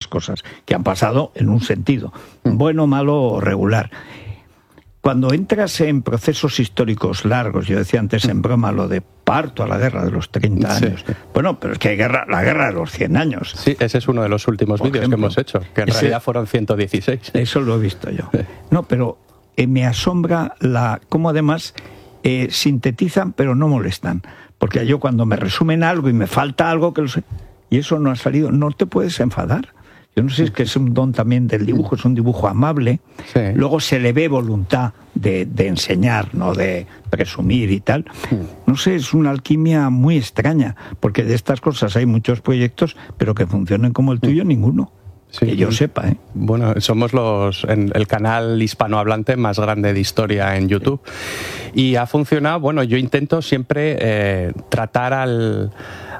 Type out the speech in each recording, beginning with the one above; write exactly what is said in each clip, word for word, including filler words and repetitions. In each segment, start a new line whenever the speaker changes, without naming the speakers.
muchas cosas que han pasado en un sentido, bueno, malo o regular. Cuando entras en procesos históricos largos, yo decía antes en broma lo de parto a la guerra de los treinta años. Sí. Bueno, pero es que hay guerra, la guerra de los cien años.
Sí, ese es uno de los últimos vídeos que hemos hecho, que en ese, realidad fueron ciento dieciséis.
Eso lo he visto yo. Sí. No, pero eh, me asombra la cómo además eh, sintetizan, pero no molestan. Porque yo cuando me resumen algo y me falta algo que lo sé, y eso no ha salido, no te puedes enfadar. Yo no sé si es que es un don también del dibujo, es un dibujo amable. Sí. Luego se le ve voluntad de, de enseñar, no de presumir y tal. No sé, es una alquimia muy extraña, porque de estas cosas hay muchos proyectos, pero que funcionen como el tuyo, ninguno. Sí, que yo sepa, ¿eh?
Bueno, somos los en el canal hispanohablante más grande de historia en YouTube. Y ha funcionado, bueno, yo intento siempre eh, tratar al...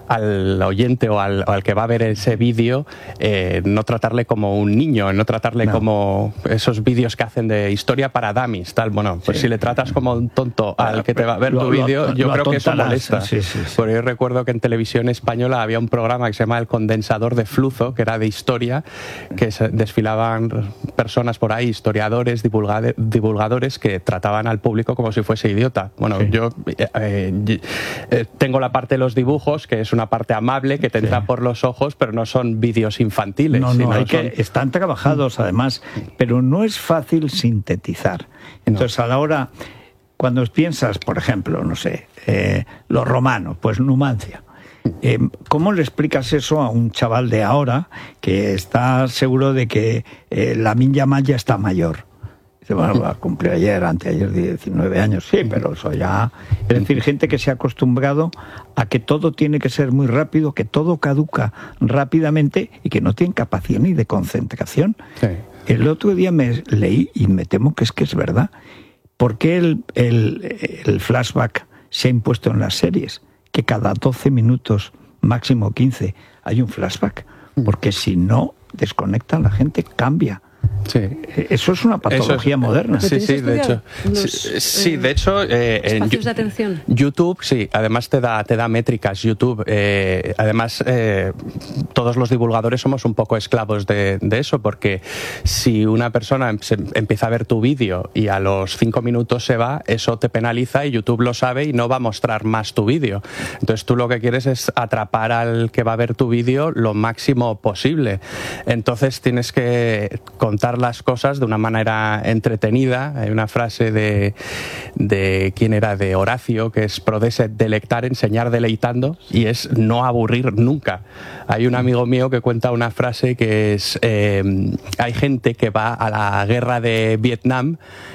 al oyente o al, o al que va a ver ese vídeo, eh, no tratarle como un niño, no tratarle no. como esos vídeos que hacen de historia para dummies, tal. Bueno, pues sí. si le tratas como un tonto al que te va a ver lo, tu vídeo, yo lo creo que eso molesta. Sí, sí, sí. Porque yo recuerdo que en televisión española había un programa que se llama El Condensador de Fluzo, que era de historia, que se desfilaban personas por ahí, historiadores, divulgade, divulgadores, que trataban al público como si fuese idiota. Bueno, sí. yo eh, eh, tengo la parte de los dibujos, que es una parte amable que te entra sí. por los ojos, pero no son vídeos infantiles.
No, no, hay son... que, están trabajados además, pero no es fácil sintetizar. Entonces, no. a la hora, cuando piensas, por ejemplo, no sé, eh, los romanos, pues Numancia. Eh, ¿Cómo le explicas eso a un chaval de ahora que está seguro de que eh, la Minya Maya está mayor? Bueno, cumplió ayer, anteayer, diecinueve años, sí, pero eso ya... Es decir, gente que se ha acostumbrado a que todo tiene que ser muy rápido, que todo caduca rápidamente y que no tienen capacidad ni de concentración. Sí. El otro día me leí, y me temo que es que es verdad, ¿por qué el, el, el flashback se ha impuesto en las series? Que cada doce minutos, máximo quince, hay un flashback. Porque si no, desconectan la gente, cambia. Sí. Eso es una patología es, moderna.
Sí, sí, de hecho. Los, sí, sí, de hecho.
Eh, espacios en, de atención.
YouTube, sí, además te da, te da métricas. YouTube, eh, además, eh, todos los divulgadores somos un poco esclavos de, de eso, porque si una persona se, empieza a ver tu vídeo y a los cinco minutos se va, eso te penaliza y YouTube lo sabe y no va a mostrar más tu vídeo. Entonces tú lo que quieres es atrapar al que va a ver tu vídeo lo máximo posible. Entonces tienes que contar las cosas de una manera entretenida. Hay una frase de, de ¿quién era? De Horacio, que es prodesse delectar, enseñar deleitando, y es no aburrir nunca. Hay un amigo mío que cuenta una frase que es eh, hay gente que va a la guerra de Vietnam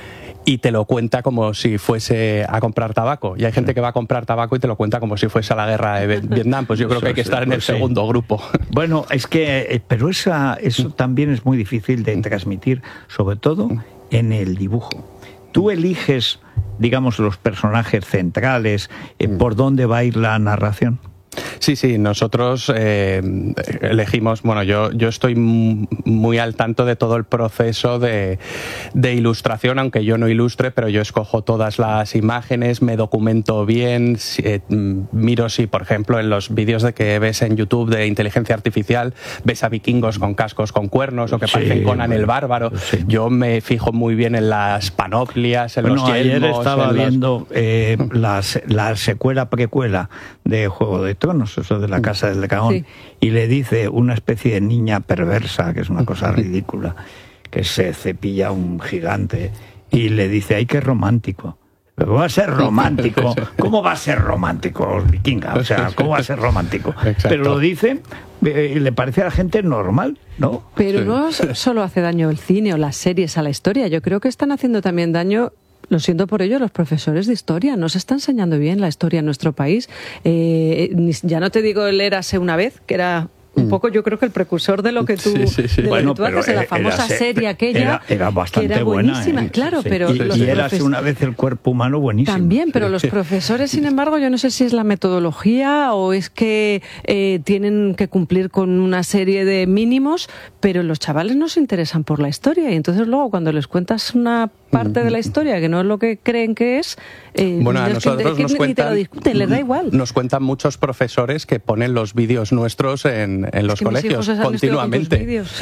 y te lo cuenta como si fuese a comprar tabaco. Y hay gente que va a comprar tabaco y te lo cuenta como si fuese a la guerra de Vietnam. Pues yo creo que hay que estar en el segundo grupo.
Bueno, es que, pero esa, eso también es muy difícil de transmitir, sobre todo en el dibujo. Tú eliges, digamos, los personajes centrales, eh, por dónde va a ir la narración.
Sí, sí, nosotros eh, elegimos, bueno, yo, yo estoy muy al tanto de todo el proceso de, de ilustración, aunque yo no ilustre, pero yo escojo todas las imágenes, me documento bien, eh, miro si, por ejemplo, en los vídeos de que ves en YouTube de inteligencia artificial, ves a vikingos con cascos con cuernos o que sí, parecen Conan bueno, el Bárbaro. Sí. Yo me fijo muy bien en las panoplias, en bueno, los yelmos.
Ayer estaba
en
viendo
los...
eh, la, la secuela precuela de Juego de Tronos, eso de la Casa del Dragón, sí. y le dice una especie de niña perversa, que es una cosa ridícula, que se cepilla un gigante, y le dice, ay, qué romántico. ¿Cómo va a ser romántico? ¿Cómo va a ser romántico, vikinga? O sea, ¿cómo va a ser romántico? Exacto. Pero lo dice y le parece a la gente normal, ¿no?
Pero sí. no solo hace daño el cine o las series a la historia, yo creo que están haciendo también daño. Lo siento por ello, los profesores de historia no se está enseñando bien la historia en nuestro país. Eh, ya no te digo el Érase una vez, que era un poco, yo creo que el precursor de lo que tú, sí, sí, sí. De bueno, lo que tú haces, en la famosa era, serie aquella,
era, era bastante
que era buenísima,
buena, ¿eh?
claro,
sí.
pero
y,
los
y Érase una vez el cuerpo humano buenísimo.
También, pero sí. los profesores, sin embargo, yo no sé si es la metodología o es que eh, tienen que cumplir con una serie de mínimos, pero los chavales no se interesan por la historia y entonces luego cuando les cuentas una parte de la historia que no es lo que creen que es, eh,
bueno, a nosotros
que,
nos
que
cuentan,
ni te lo discuten, les da igual.
Nos cuentan muchos profesores que ponen los vídeos nuestros en, en los
es que
colegios continuamente.